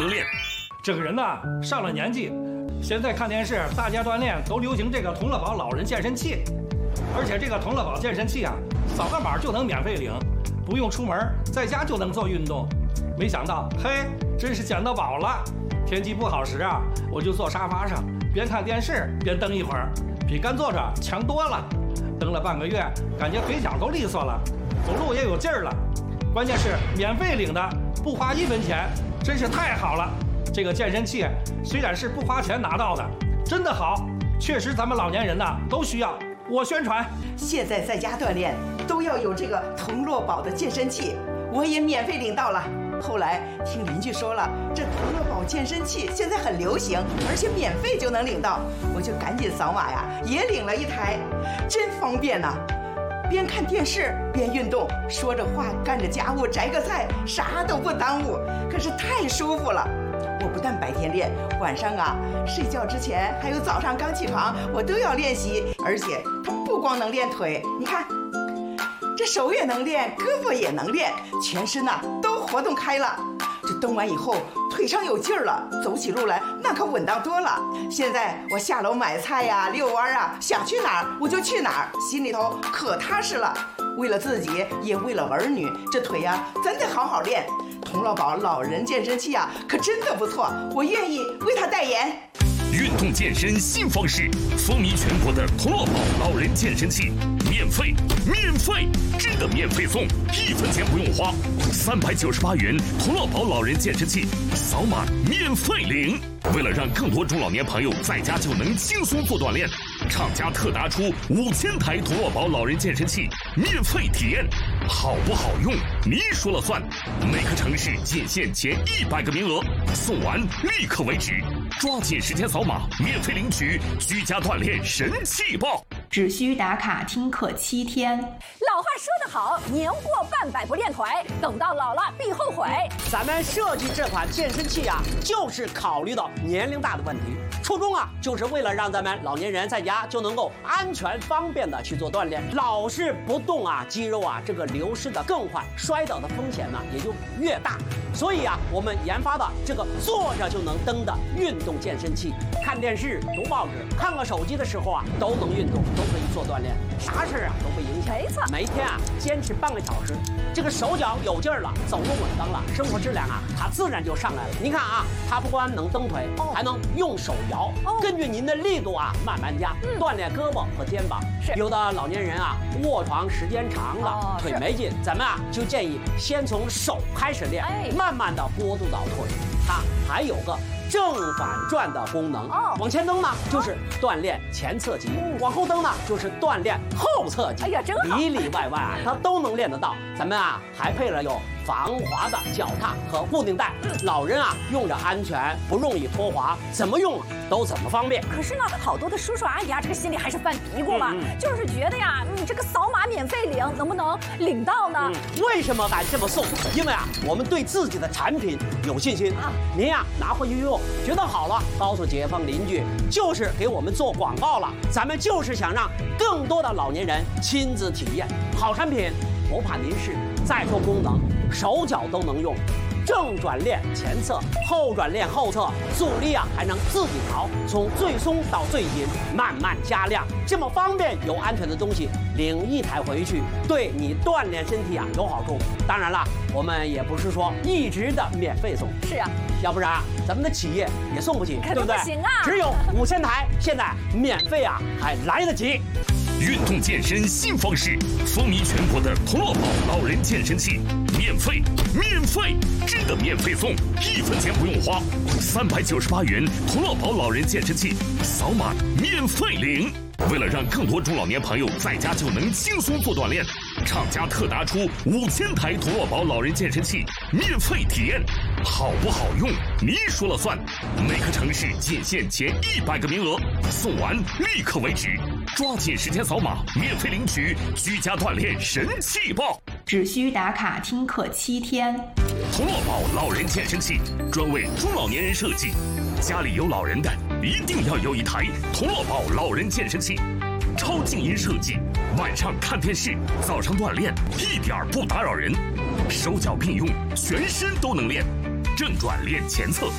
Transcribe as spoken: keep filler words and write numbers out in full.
能练。 这个人呢，上了年纪，现在看电视，大家锻炼都流行这个同乐宝老人健身器，而且这个同乐宝健身器啊，扫个码就能免费领，不用出门，在家就能做运动。没想到，嘿，真是捡到宝了！天气不好时啊，我就坐沙发上，边看电视边蹬一会儿，比干坐着强多了。蹬了半个月，感觉腿脚都利索了，走路也有劲儿了。关键是免费领的，不花一分钱，真是太好了。这个健身器虽然是不花钱拿到的，真的好，确实咱们老年人呐都需要。我宣传， 现在在家锻炼都要有这个同乐宝的健身器，我也免费领到了。后来听邻居说了，这同乐宝健身器现在很流行，而且免费就能领到，我就赶紧扫码呀，也领了一台，真方便呐！边看电视边运动，说着话干着家务，摘个菜，啥都不耽误，可是太舒服了。我不但白天练，晚上啊睡觉之前还有早上刚起床，我都要练习。而且它不光能练腿，你看这手也能练，胳膊也能练，全身呐、啊、都活动开了。这蹬完以后腿上有劲儿了，走起路来那可稳当多了。现在我下楼买菜呀、啊、遛弯啊，想去哪儿我就去哪儿，心里头可踏实了。为了自己，也为了儿女，这腿呀、啊、咱得好好练。同乐宝老人健身器啊，可真的不错，我愿意为他代言。 运动健身新方式，风靡全国的同乐宝老人健身器，免费，免费，真的免费送，一分钱不用花，三百九十八元同乐宝老人健身器，扫码免费领。为了让更多中老年朋友在家就能轻松做锻炼，厂家特拿出五千台同乐宝老人健身器免费体验，好不好用你说了算。每个城市仅限前一百个名额，送完立刻为止，抓紧时间扫码免费领取居家锻炼神器包。 只需打卡听课七天。 老话说得好，年过半百不练腿，等到老了必后悔。 咱们设计这款健身器啊，就是考虑到年龄大的问题，初衷啊，就是为了让咱们老年人在家就能够安全方便的去做锻炼。老是不动啊，肌肉啊这个流失的更快，摔倒的风险呢也就越大。所以啊，我们研发的这个坐着就能蹬的运动健身器，看电视、读报纸、看个手机的时候啊，都能运动，都可以做锻炼，啥事啊都不影响。 没错， 每天啊坚持半个小时，这个手脚有劲儿了，走路稳当了，生活质量啊它自然就上来了。您看啊，它不光能蹬腿，哦、还能用手摇，哦、根据您的力度啊慢慢加，嗯、锻炼胳膊和肩膀。 是有的老年人啊卧床时间长了，哦、腿没劲，咱们啊就建议先从手开始练，哎、慢慢的过渡到腿。它还有个正反转的功能，哦、往前蹬呢就是锻炼前侧肌，嗯、往后蹬呢就是锻炼后侧肌。 哎呀，真好， 里里外外啊它都能练得到。咱们啊还配了有防滑的脚踏和固定带，嗯、老人啊用着安全，不容易脱滑，怎么用都怎么方便。 可是呢，好多的叔叔阿姨啊，这个心里还是犯嘀咕嘛，嗯嗯、就是觉得呀，嗯，这个扫码免费领，能不能领到呢？ 嗯、为什么敢这么送？因为啊，我们对自己的产品有信心啊。您呀、啊、拿回去用，觉得好了，告诉街坊邻居，就是给我们做广告了。咱们就是想让更多的老年人亲自体验好产品，不怕您试，再说功能，手脚都能用。正转练前侧，后转练后侧，阻力啊还能自己调，从最松到最紧，慢慢加量，这么方便又安全的东西，领一台回去，对你锻炼身体啊有好处。当然了，我们也不是说一直的免费送， 是啊， 要不然咱们的企业也送不起，对不对？ 不行啊， 只有五千台，现在免费啊还来得及。 运动健身新方式，风靡全国的同乐宝老人健身器，免费，免费，真的免费送，一分钱不用花，三百九十八元同乐宝老人健身器，扫码免费领。为了让更多中老年朋友在家就能轻松做锻炼，厂家特拿出五千台同乐宝老人健身器免费体验，好不好用你说了算。每个城市仅限前一百个名额，送完立刻为止，抓紧时间扫码免费领取居家锻炼神器包。 只需打卡听课七天。 同乐宝老人健身器专为中老年人设计，家里有老人的一定要有一台同乐宝老人健身器，超静音设计，晚上看电视，早上锻炼一点不打扰人，手脚并用，全身都能练，正转练前侧，